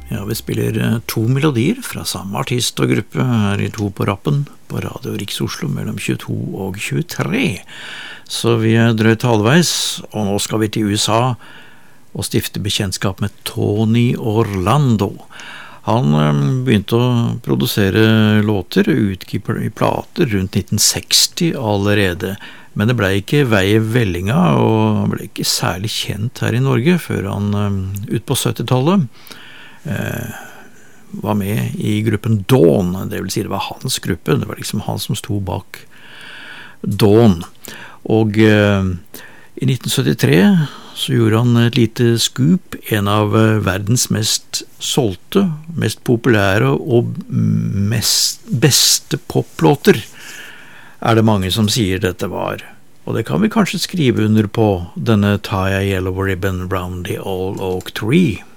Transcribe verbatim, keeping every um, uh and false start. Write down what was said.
Ja, vi spiller eh, to melodier fra samme artist og gruppe her i To på rappen på Radio Riks Oslo mellom tjueto og tjuetre. Så vi er drøyt halvveis, og nå skal vi til U S A og stifte bekjentskap med Tony Orlando. Han eh, begynte å produsere låter og utgi pl- plater rundt nitten seksti allerede, men det ble ikke vei i vellinga, og han ble ikke særlig kjent her i Norge før han eh, ut på syttitallet Eh, var med i gruppen Dawn. Det vil si det var hans gruppe, det var liksom han som sto bak Dawn. Og eh, i nitten syttitre så gjorde han et lite scoop, en av eh, verdens mest solgte, mest populære og mest beste poplåter, er det mange som sier dette var. Og det kan vi kanskje skrive under på, denne Tie a Yellow Ribbon Round the Old Oak Tree.